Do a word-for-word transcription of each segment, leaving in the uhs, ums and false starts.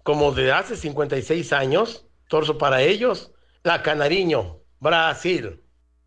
como de hace cincuenta y seis años, torzo para ellos, la Canariño, Brasil.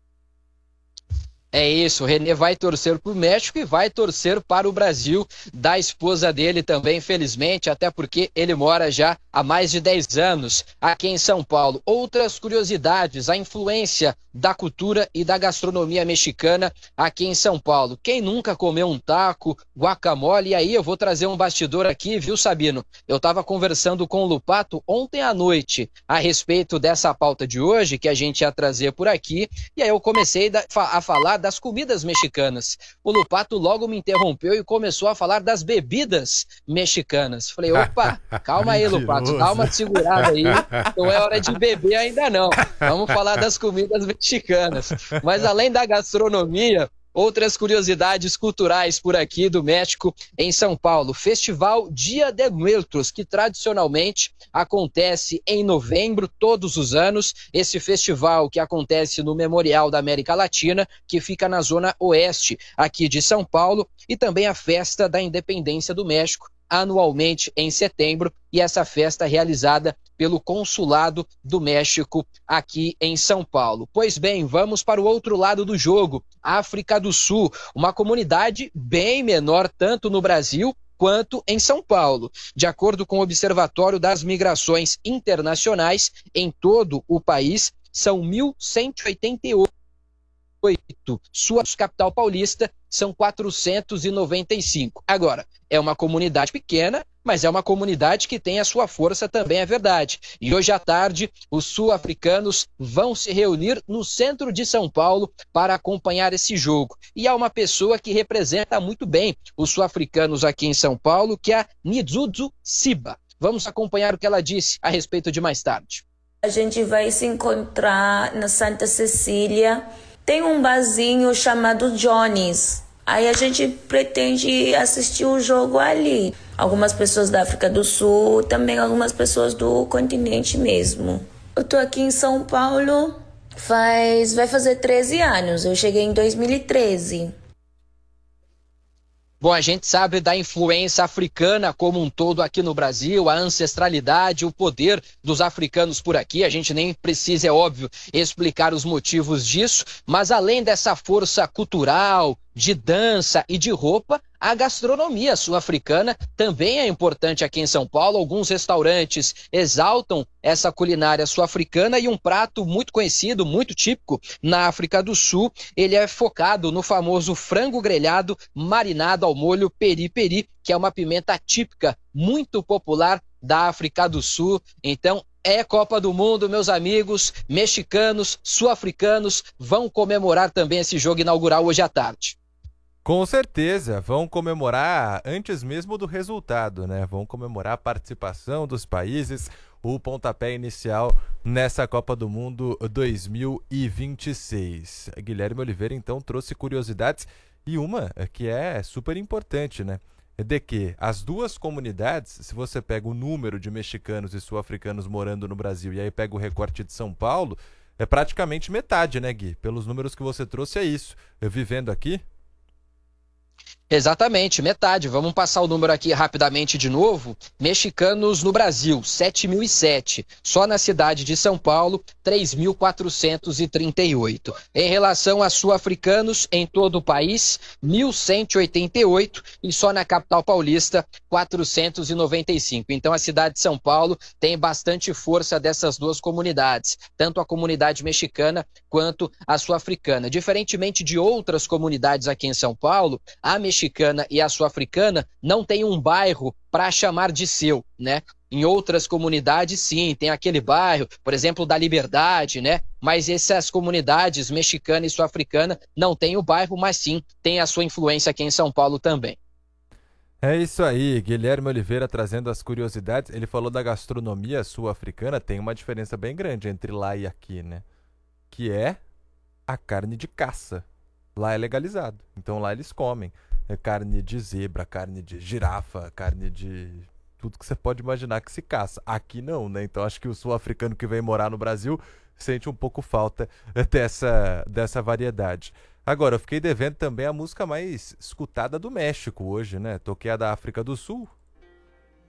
É isso, o René vai torcer para o México e vai torcer para o Brasil, da esposa dele também, infelizmente, até porque ele mora já há mais de dez anos aqui em São Paulo. Outras curiosidades, a influência da cultura e da gastronomia mexicana aqui em São Paulo. Quem nunca comeu um taco, guacamole? E aí eu vou trazer um bastidor aqui, viu, Sabino? Eu estava conversando com o Lupato ontem à noite a respeito dessa pauta de hoje que a gente ia trazer por aqui, e aí eu comecei a falar das comidas mexicanas. O Lupato logo me interrompeu e começou a falar das bebidas mexicanas. Falei, opa, calma aí, Lupato, dá uma segurada aí, não é hora de beber ainda não. Vamos falar das comidas mexicanas. Mas além da gastronomia, outras curiosidades culturais por aqui do México, em São Paulo. Festival Dia de Muertos, que tradicionalmente acontece em novembro, todos os anos. Esse festival que acontece no Memorial da América Latina, que fica na zona oeste aqui de São Paulo, e também a Festa da Independência do México, anualmente em setembro, e essa festa é realizada pelo Consulado do México aqui em São Paulo. Pois bem, vamos para o outro lado do jogo, África do Sul, uma comunidade bem menor tanto no Brasil quanto em São Paulo. De acordo com o Observatório das Migrações Internacionais, em todo o país, são mil cento e oitenta e oito. Sua capital paulista são quatrocentos e noventa e cinco. Agora, é uma comunidade pequena, mas é uma comunidade que tem a sua força também, é verdade. E hoje à tarde, os sul-africanos vão se reunir no centro de São Paulo para acompanhar esse jogo. E há uma pessoa que representa muito bem os sul-africanos aqui em São Paulo, que é a Nizuzu Siba. Vamos acompanhar o que ela disse a respeito de mais tarde. A gente vai se encontrar na Santa Cecília. Tem um barzinho chamado Johnny's. Aí a gente pretende assistir o jogo ali. Algumas pessoas da África do Sul, também algumas pessoas do continente mesmo. Eu tô aqui em São Paulo faz... vai fazer treze anos. Eu cheguei em dois mil e treze. Bom, a gente sabe da influência africana como um todo aqui no Brasil, a ancestralidade, o poder dos africanos por aqui. A gente nem precisa, é óbvio, explicar os motivos disso, mas além dessa força cultural, de dança e de roupa, a gastronomia sul-africana também é importante aqui em São Paulo. Alguns restaurantes exaltam essa culinária sul-africana e um prato muito conhecido, muito típico na África do Sul, ele é focado no famoso frango grelhado marinado ao molho peri-peri, que é uma pimenta típica, muito popular da África do Sul. Então, é Copa do Mundo, meus amigos, mexicanos, sul-africanos vão comemorar também esse jogo inaugural hoje à tarde. Com certeza, vão comemorar antes mesmo do resultado, né? Vão comemorar a participação dos países, o pontapé inicial nessa Copa do Mundo dois mil e vinte e seis. Guilherme Oliveira, então, trouxe curiosidades e uma que é super importante, né? De que as duas comunidades, se você pega o número de mexicanos e sul-africanos morando no Brasil e aí pega o recorte de São Paulo, é praticamente metade, né, Gui? Pelos números que você trouxe, é isso. Eu vivendo aqui... Exatamente, metade. Vamos passar o número aqui rapidamente de novo. Mexicanos no Brasil, sete mil e sete. Só na cidade de São Paulo, três mil quatrocentos e trinta e oito. Em relação a sul-africanos, em todo o país, mil cento e oitenta e oito. E só na capital paulista, quatrocentos e noventa e cinco. Então a cidade de São Paulo tem bastante força dessas duas comunidades, tanto a comunidade mexicana quanto a sul-africana. Diferentemente de outras comunidades aqui em São Paulo, a mexicana e a sul-africana não tem um bairro para chamar de seu, né? Em outras comunidades, sim, tem aquele bairro, por exemplo, da Liberdade, né? Mas essas comunidades mexicana e sul-africana não têm o bairro, mas sim tem a sua influência aqui em São Paulo também. É isso aí, Guilherme Oliveira trazendo as curiosidades. Ele falou da gastronomia sul-africana, tem uma diferença bem grande entre lá e aqui, né? Que é a carne de caça. Lá é legalizado, então lá eles comem. É carne de zebra, carne de girafa, carne de tudo que você pode imaginar que se caça. Aqui não, né? Então acho que o sul-africano que vem morar no Brasil sente um pouco falta dessa, dessa variedade. Agora, eu fiquei devendo também a música mais escutada do México hoje, né? Toquei a da África do Sul,